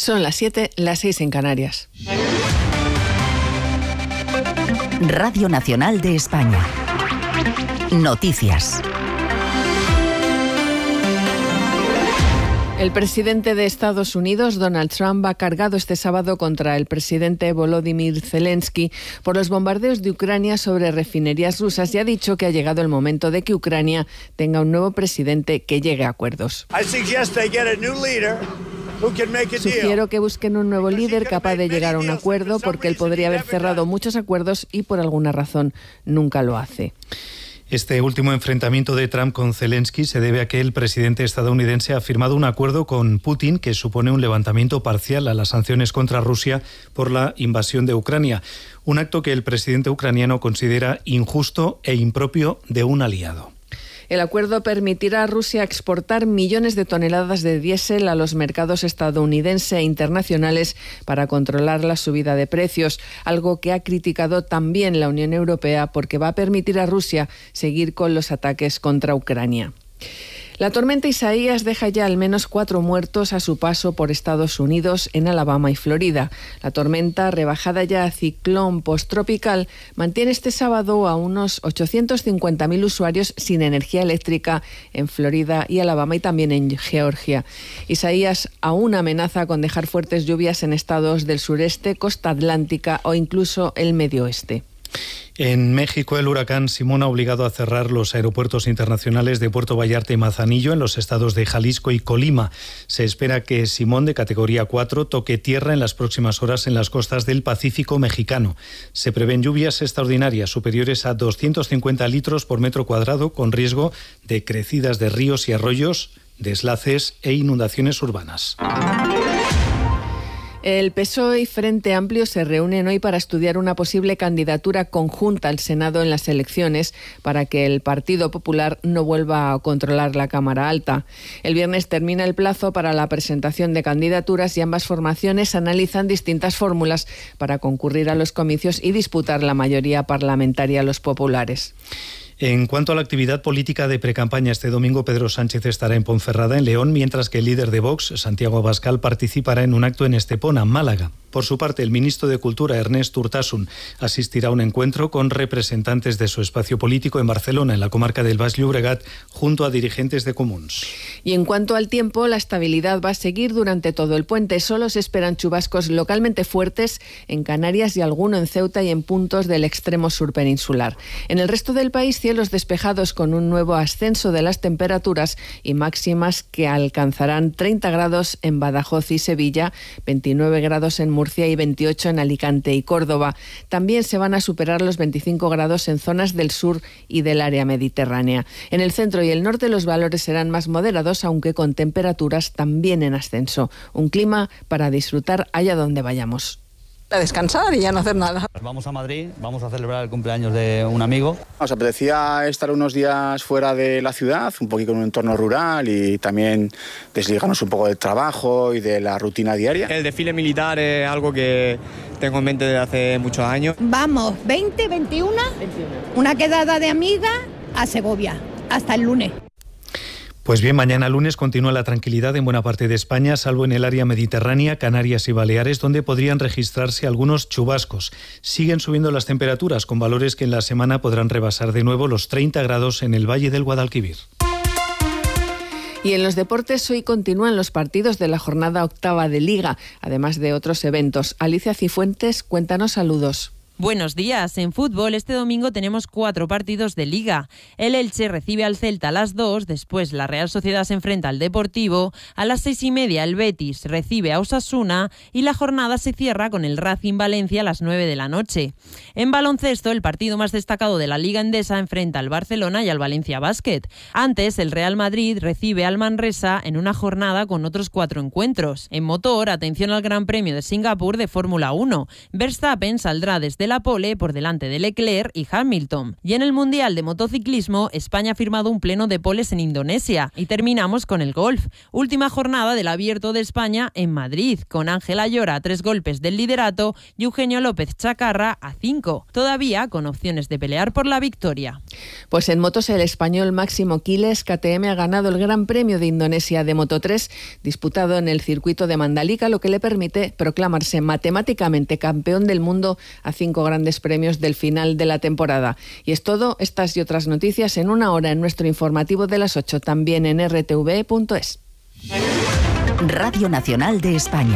Son las 7, las 6 en Canarias. Radio Nacional de España. Noticias. El presidente de Estados Unidos, Donald Trump, ha cargado este sábado contra el presidente Volodymyr Zelensky por los bombardeos de Ucrania sobre refinerías rusas y ha dicho que ha llegado el momento de que Ucrania tenga un nuevo presidente que llegue a acuerdos. Sugiero que busquen un nuevo líder capaz de llegar a un acuerdo porque él podría haber cerrado muchos acuerdos y por alguna razón nunca lo hace. Este último enfrentamiento de Trump con Zelensky se debe a que el presidente estadounidense ha firmado un acuerdo con Putin que supone un levantamiento parcial a las sanciones contra Rusia por la invasión de Ucrania, un acto que el presidente ucraniano considera injusto e impropio de un aliado. El acuerdo permitirá a Rusia exportar millones de toneladas de diésel a los mercados estadounidense e internacionales para controlar la subida de precios, algo que ha criticado también la Unión Europea porque va a permitir a Rusia seguir con los ataques contra Ucrania. La tormenta Isaías deja ya al menos 4 muertos a su paso por Estados Unidos en Alabama y Florida. La tormenta, rebajada ya a ciclón posttropical, mantiene este sábado a unos 850.000 usuarios sin energía eléctrica en Florida y Alabama y también en Georgia. Isaías aún amenaza con dejar fuertes lluvias en estados del sureste, costa atlántica o incluso el medio oeste. En México, el huracán Simón ha obligado a cerrar los aeropuertos internacionales de Puerto Vallarta y Manzanillo en los estados de Jalisco y Colima. Se espera que Simón, de categoría 4, toque tierra en las próximas horas en las costas del Pacífico mexicano. Se prevén lluvias extraordinarias superiores a 250 litros por metro cuadrado, con riesgo de crecidas de ríos y arroyos, deslaces e inundaciones urbanas. El PSOE y Frente Amplio se reúnen hoy para estudiar una posible candidatura conjunta al Senado en las elecciones para que el Partido Popular no vuelva a controlar la Cámara Alta. El viernes termina el plazo para la presentación de candidaturas y ambas formaciones analizan distintas fórmulas para concurrir a los comicios y disputar la mayoría parlamentaria a los populares. En cuanto a la actividad política de precampaña, este domingo Pedro Sánchez estará en Ponferrada, en León, mientras que el líder de Vox, Santiago Abascal, participará en un acto en Estepona, Málaga. Por su parte, el ministro de Cultura, Ernest Urtasun, asistirá a un encuentro con representantes de su espacio político en Barcelona, en la comarca del Baix Llobregat, junto a dirigentes de Comuns. Y en cuanto al tiempo, la estabilidad va a seguir durante todo el puente. Solo se esperan chubascos localmente fuertes en Canarias y alguno en Ceuta y en puntos del extremo sur peninsular. En el resto del país, cielos despejados con un nuevo ascenso de las temperaturas y máximas que alcanzarán 30 grados en Badajoz y Sevilla, 29 grados en Murcia y 28 en Alicante y Córdoba. También se van a superar los 25 grados en zonas del sur y del área mediterránea. En el centro y el norte los valores serán más moderados, aunque con temperaturas también en ascenso. Un clima para disfrutar allá donde vayamos. A descansar y ya no hacer nada. Vamos a Madrid, vamos a celebrar el cumpleaños de un amigo. Nos apetecía estar unos días fuera de la ciudad, un poquito en un entorno rural y también desligarnos un poco del trabajo y de la rutina diaria. El desfile militar es algo que tengo en mente desde hace muchos años. Vamos, 20, 21, una quedada de amigas a Segovia, hasta el lunes. Pues bien, mañana lunes continúa la tranquilidad en buena parte de España, salvo en el área mediterránea, Canarias y Baleares, donde podrían registrarse algunos chubascos. Siguen subiendo las temperaturas, con valores que en la semana podrán rebasar de nuevo los 30 grados en el Valle del Guadalquivir. Y en los deportes hoy continúan los partidos de la jornada octava de Liga, además de otros eventos. Alicia Cifuentes, cuéntanos, saludos. Buenos días. En fútbol, este domingo tenemos 4 partidos de Liga. El Elche recibe al Celta a las 2, después la Real Sociedad se enfrenta al Deportivo, a las 6:30 el Betis recibe a Osasuna y la jornada se cierra con el Racing Valencia a las 9 de la noche. En baloncesto, el partido más destacado de la Liga Endesa enfrenta al Barcelona y al Valencia Basket. Antes, el Real Madrid recibe al Manresa en una jornada con otros 4 encuentros. En motor, atención al Gran Premio de Singapur de Fórmula 1. Verstappen saldrá desde la la pole por delante de Leclerc y Hamilton. Y en el Mundial de Motociclismo, España ha firmado un pleno de poles en Indonesia. Y terminamos con el golf. Última jornada del Abierto de España en Madrid, con Ángel Ayora a 3 golpes del liderato y Eugenio López Chacarra a 5, todavía con opciones de pelear por la victoria. Pues en motos el español Máximo Quiles KTM ha ganado el Gran Premio de Indonesia de Moto3, disputado en el circuito de Mandalika, lo que le permite proclamarse matemáticamente campeón del mundo a 5 grandes premios del final de la temporada. Y es todo, estas y otras noticias en una hora en nuestro informativo de las 8, también en rtv.es. Radio Nacional de España.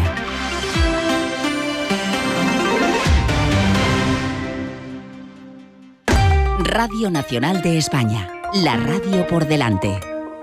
Radio Nacional de España, la radio por delante.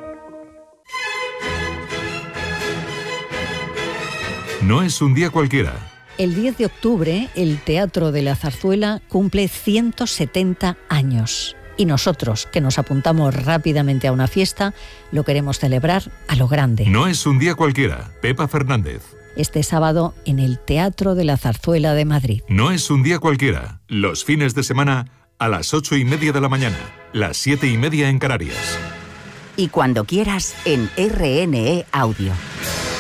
No es un día cualquiera. El 10 de octubre, el Teatro de la Zarzuela cumple 170 años. Y nosotros, que nos apuntamos rápidamente a una fiesta, lo queremos celebrar a lo grande. No es un día cualquiera. Pepa Fernández. Este sábado en el Teatro de la Zarzuela de Madrid. No es un día cualquiera. Los fines de semana a las 8:30 de la mañana, las 7:30 en Canarias. Y cuando quieras en RNE Audio.